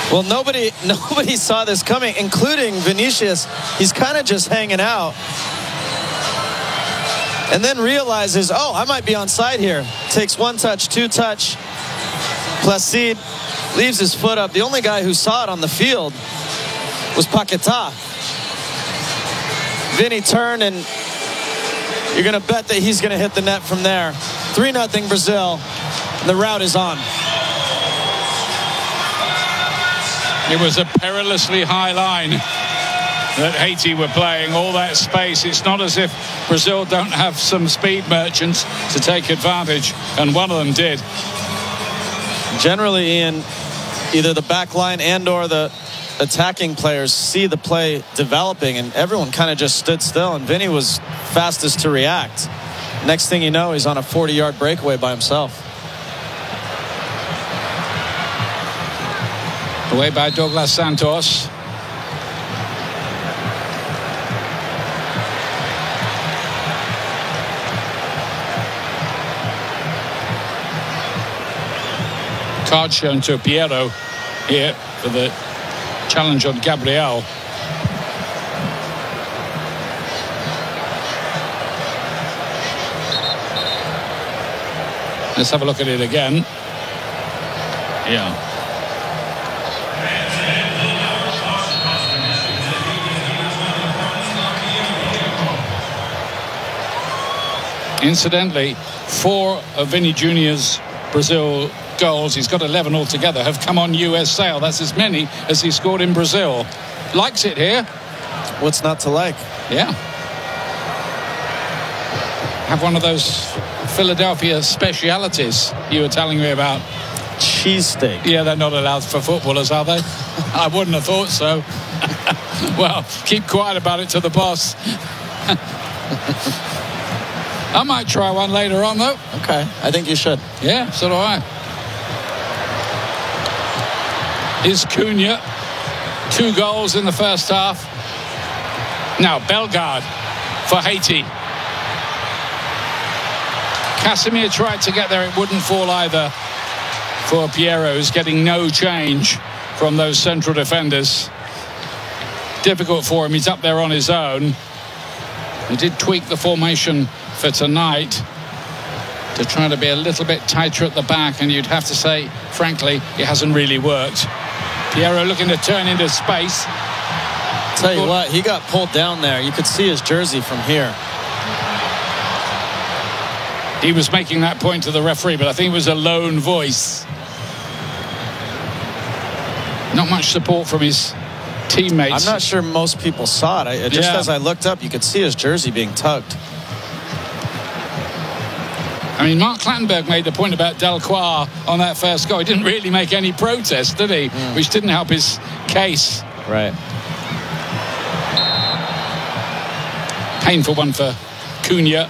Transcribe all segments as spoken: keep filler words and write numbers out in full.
Well, nobody nobody saw this coming, including Vinicius. He's kind of just hanging out. And then realizes, oh, I might be onside here. Takes one touch, two touch. Placide leaves his foot up. The only guy who saw it on the field was Paquetá. Vinny turned, and you're going to bet that he's going to hit the net from there. three nothing Brazil. And the route is on. It was a perilously high line that Haiti were playing, all that space. It's not as if Brazil don't have some speed merchants to take advantage, and one of them did. Generally, Ian, either the back line and or the attacking players see the play developing, and everyone kind of just stood still, and Vinny was fastest to react. Next thing you know, he's on a forty-yard breakaway by himself. Away by Douglas Santos. Card shown to Piero here for the challenge on Gabriel. Let's have a look at it again. Yeah. Incidentally, four of Vinny Junior's Brazil goals, he's got eleven altogether, have come on U S soil. That's as many as he scored in Brazil. Likes it here. What's not to like? Yeah. Have one of those Philadelphia specialities you were telling me about. Cheesesteak. Yeah, they're not allowed for footballers, are they? I wouldn't have thought so. Well, keep quiet about it to the boss. I might try one later on, though. Okay, I think you should. Yeah, so do I. Is Cunha. Two goals in the first half. Now, Bellegarde for Haiti. Casemiro tried to get there. It wouldn't fall either for Piero, who's getting no change from those central defenders. Difficult for him. He's up there on his own. He did tweak the formation for tonight to try to be a little bit tighter at the back, and you'd have to say, frankly, it hasn't really worked. Piero looking to turn into space. Tell you what, he got pulled down there. You could see his jersey from here. He was making that point to the referee, but I think it was a lone voice. Not much support from his teammates. I'm not sure most people saw it. I, just yeah. as I looked up, you could see his jersey being tugged. I mean, Mark Clattenburg made the point about Delcroix on that first goal. He didn't really make any protest, did he? Mm. Which didn't help his case. Right. Painful one for Cunha.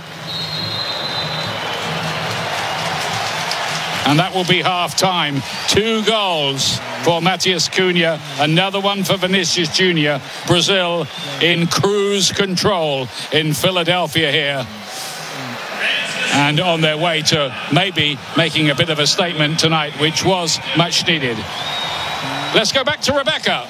And that will be half-time. Two goals for Matheus Cunha. Another one for Vinicius Junior Brazil in cruise control in Philadelphia here. And on their way to maybe making a bit of a statement tonight, which was much needed. Let's go back to Rebecca.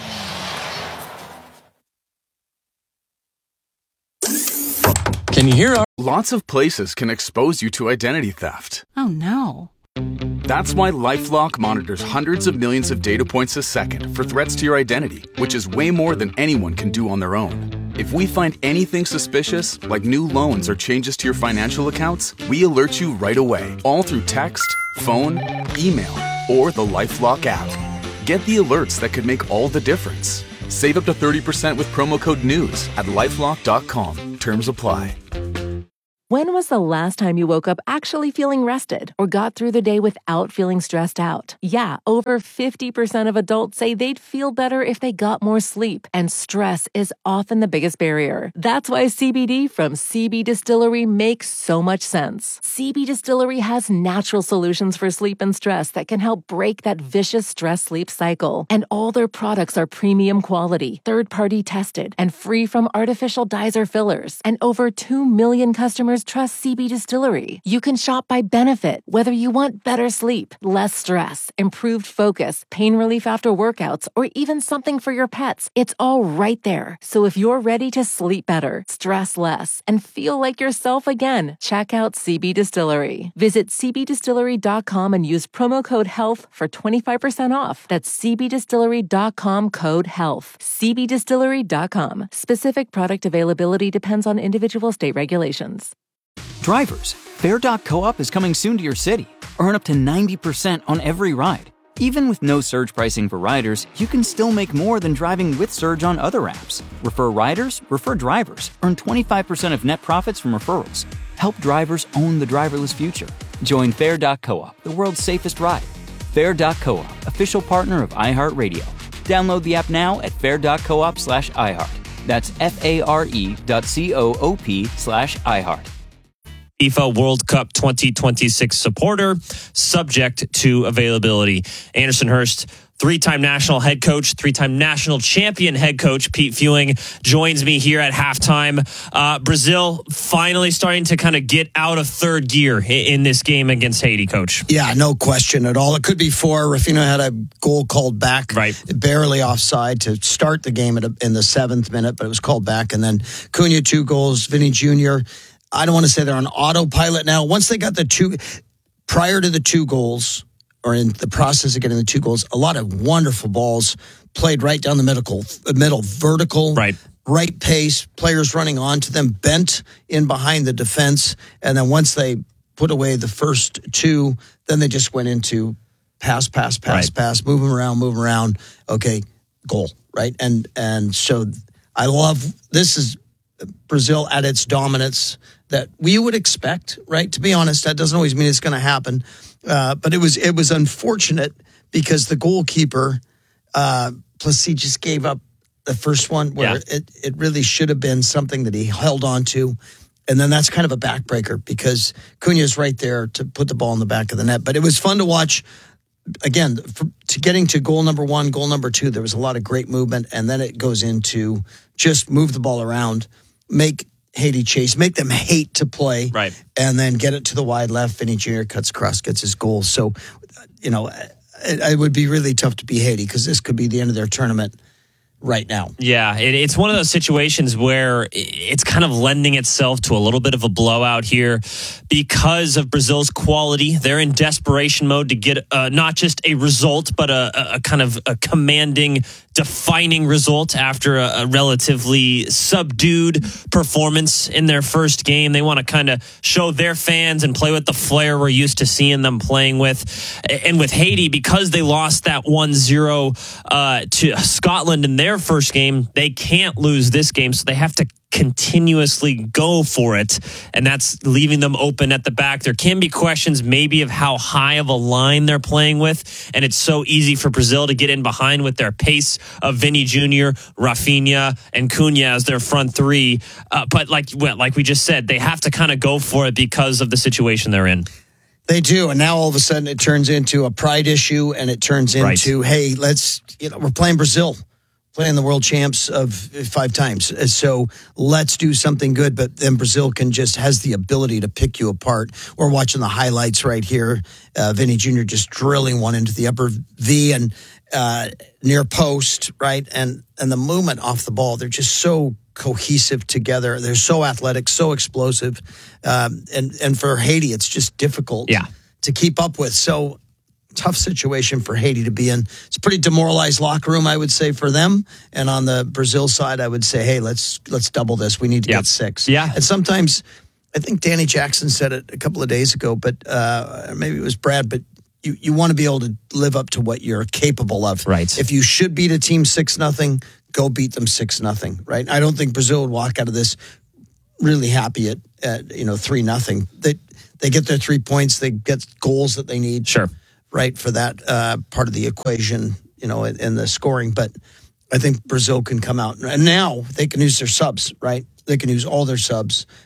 Can you hear our... Lots of places can expose you to identity theft. Oh, no. That's why LifeLock monitors hundreds of millions of data points a second for threats to your identity, which is way more than anyone can do on their own. If we find anything suspicious, like new loans or changes to your financial accounts, we alert you right away, all through text, phone, email, or the LifeLock app. Get the alerts that could make all the difference. Save up to thirty percent with promo code NEWS at lifelock dot com. Terms apply. When was the last time you woke up actually feeling rested or got through the day without feeling stressed out? Yeah, over fifty percent of adults say they'd feel better if they got more sleep, and stress is often the biggest barrier. That's why C B D from C B Distillery makes so much sense. C B Distillery has natural solutions for sleep and stress that can help break that vicious stress-sleep cycle. And all their products are premium quality, third-party tested, and free from artificial dyes or fillers. And over two million customers customers trust C B Distillery. You can shop by benefit, whether you want better sleep, less stress, improved focus, pain relief after workouts, or even something for your pets. It's all right there. So if you're ready to sleep better, stress less, and feel like yourself again, check out C B Distillery. Visit c b distillery dot com and use promo code HEALTH for twenty-five percent off. That's c b distillery dot com code HEALTH. c b distillery dot com. Specific product availability depends on individual state regulations. Drivers, Fare dot co-op is coming soon to your city. Earn up to ninety percent on every ride. Even with no surge pricing for riders, you can still make more than driving with Surge on other apps. Refer riders, refer drivers. Earn twenty-five percent of net profits from referrals. Help drivers own the driverless future. Join Fare dot co-op, the world's safest ride. Fare dot co-op, official partner of iHeartRadio. Download the app now at fare dot coop slash iHeart. That's F-A-R-E dot C-O-O-P slash iHeart. FIFA World Cup twenty twenty-six supporter, subject to availability. Anderson Hurst, three-time national head coach, three-time national champion head coach Pete Fewing joins me here at halftime. Uh, Brazil finally starting to kind of get out of third gear in, in this game against Haiti, Coach. Yeah, no question at all. It could be four. Rafinha had a goal called back, right, barely offside to start the game at a, in the seventh minute, but it was called back. And then Cunha, two goals, Vinny Junior I don't want to say they're on autopilot now. Once they got the two, prior to the two goals, or in the process of getting the two goals, a lot of wonderful balls played right down the middle, middle vertical, right, right pace, players running onto them, bent in behind the defense. And then once they put away the first two, then they just went into pass, pass, pass, right. pass, move them around, move them around. Okay, goal, right? And and so I love, this is Brazil at its dominance that we would expect, right? To be honest, that doesn't always mean it's going to happen. Uh, but it was it was unfortunate because the goalkeeper, uh, Plessis, just gave up the first one where yeah. it, it really should have been something that he held on to. And then that's kind of a backbreaker because Cunha's right there to put the ball in the back of the net. But it was fun to watch. Again, for, to getting to goal number one, goal number two, there was a lot of great movement. And then it goes into just move the ball around, make Haiti chase, make them hate to play, right, and then get it to the wide left. Vinny Junior cuts across, gets his goal. So, you know, it, it would be really tough to beat Haiti because this could be the end of their tournament right now. Yeah, it, it's one of those situations where it's kind of lending itself to a little bit of a blowout here because of Brazil's quality. They're in desperation mode to get uh, not just a result, but a, a kind of a commanding, defining result after a, a relatively subdued performance in their first game. They want to kind of show their fans and play with the flair we're used to seeing them playing with. And with Haiti, because they lost that one zero uh, to Scotland in their first game, they can't lose this game, so they have to continuously go for it, and that's leaving them open at the back. There can be questions maybe of how high of a line they're playing with, and it's so easy for Brazil to get in behind with their pace of Vinny Junior, Rafinha, and Cunha as their front three. Uh, but like, well, like we just said, they have to kind of go for it because of the situation they're in. They do, and now all of a sudden it turns into a pride issue, and it turns into, right. hey, let's, you know, we're playing Brazil. Playing the world champs of five times. So let's do something good. But then Brazil can just has the ability to pick you apart. We're watching the highlights right here. Uh, Vinny Junior just drilling one into the upper V and uh, near post, right? And and the movement off the ball, they're just so cohesive together. They're so athletic, so explosive. Um, and, and for Haiti, it's just difficult yeah. to keep up with. So tough situation for Haiti to be in. It's a pretty demoralized locker room, I would say, for them. And on the Brazil side, I would say, hey, let's let's double this. We need to yep. get six. Yeah. And sometimes, I think Danny Jackson said it a couple of days ago, but uh, maybe it was Brad, but you, you want to be able to live up to what you're capable of. Right. If you should beat a team six nothing, go beat them six nothing, right? I don't think Brazil would walk out of this really happy at, at you know, three nothing. They, they get their three points. They get goals that they need. Sure. Right, for that uh, part of the equation, you know, in, in the scoring. But I think Brazil can come out. And now they can use their subs, right? They can use all their subs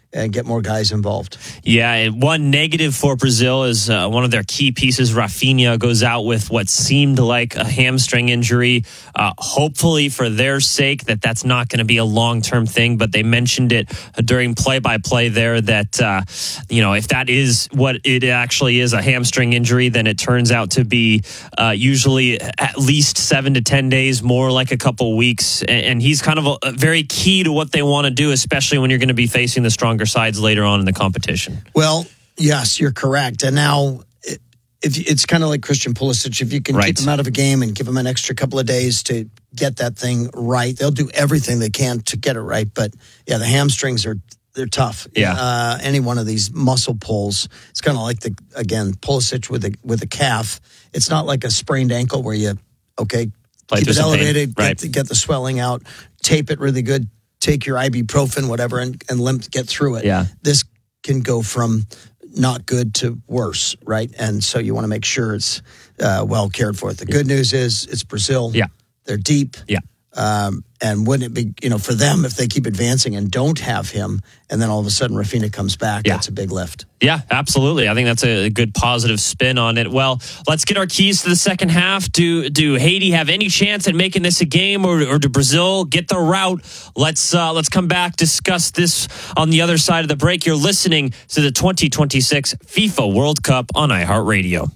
and get more guys involved. Yeah, and one negative for Brazil is uh, one of their key pieces, Rafinha, goes out with what seemed like a hamstring injury. Uh, hopefully for their sake that that's not going to be a long-term thing, but they mentioned it during play-by-play there that, uh, you know, if that is what it actually is, a hamstring injury, then it turns out to be uh, usually at least seven to ten days, more like a couple weeks. And, and he's kind of a, a very key to what they want to do, especially when you're going to be facing the stronger sides later on in the competition. Well, yes, you're correct. And now it, if it's kind of like Christian Pulisic, if you can right. keep him out of a game and give him an extra couple of days to get that thing right, they'll do everything they can to get it right. But yeah, the hamstrings are they're tough. Yeah, uh, any one of these muscle pulls, it's kind of like the again Pulisic with a with a calf. It's not like a sprained ankle where you okay Play keep it elevated, right. get, get the swelling out, tape it really good. Take your ibuprofen, whatever, and, and limp, get through it. Yeah. This can go from not good to worse, right? And so you want to make sure it's uh, well cared for. The good news is it's Brazil. Yeah. They're deep. Yeah. Um, and wouldn't it be, you know, for them, if they keep advancing and don't have him, and then all of a sudden Rafinha comes back, yeah. that's a big lift. Yeah, absolutely. I think that's a good positive spin on it. Well, let's get our keys to the second half. Do do Haiti have any chance at making this a game, or, or do Brazil get the route? Let's uh, let's come back, discuss this on the other side of the break. You're listening to the twenty twenty-six FIFA World Cup on iHeartRadio.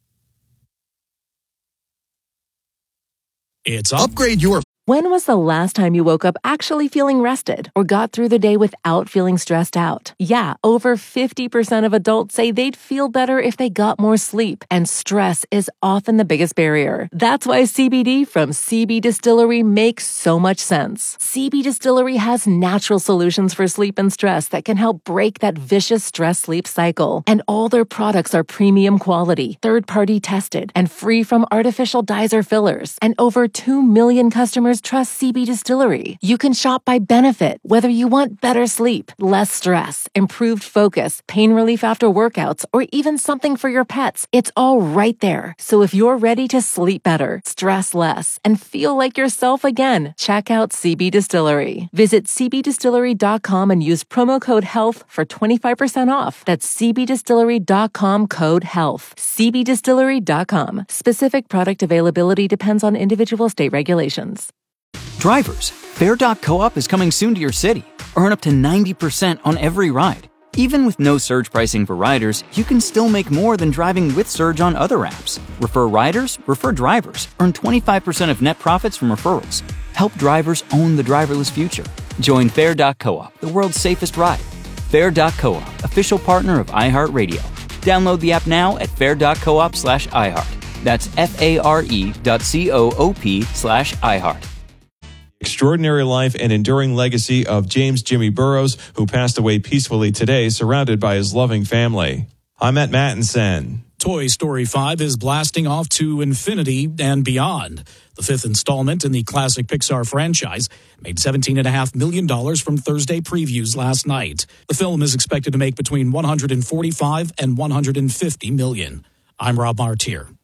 It's upgrade your. When was the last time you woke up actually feeling rested or got through the day without feeling stressed out? Yeah, over fifty percent of adults say they'd feel better if they got more sleep, and stress is often the biggest barrier. That's why C B D from C B Distillery makes so much sense. C B Distillery has natural solutions for sleep and stress that can help break that vicious stress-sleep cycle. And all their products are premium quality, third-party tested, and free from artificial dyes or fillers. And over two million customers trust C B Distillery. You can shop by benefit, whether you want better sleep, less stress, improved focus, pain relief after workouts, or even something for your pets. It's all right there. So if you're ready to sleep better, stress less, and feel like yourself again, check out C B Distillery. Visit c b distillery dot com and use promo code HEALTH for twenty-five percent off. That's c b distillery dot com code HEALTH. c b distillery dot com. Specific product availability depends on individual state regulations. Drivers, Fare dot co-op is coming soon to your city. Earn up to ninety percent on every ride. Even with no surge pricing for riders, you can still make more than driving with Surge on other apps. Refer riders, refer drivers. Earn twenty-five percent of net profits from referrals. Help drivers own the driverless future. Join Fare dot co-op, the world's safest ride. Fare dot co-op, official partner of iHeartRadio. Download the app now at fare dot coop slash iHeart. That's F-A-R-E dot C-O-O-P slash iHeart. Extraordinary life and enduring legacy of James Jimmy Burrows, who passed away peacefully today, surrounded by his loving family. I'm Matt Mattinson. Toy Story five is blasting off to infinity and beyond. The fifth installment in the classic Pixar franchise made seventeen point five million dollars from Thursday previews last night. The film is expected to make between one hundred forty-five and one hundred fifty million dollars. I'm Rob Martier.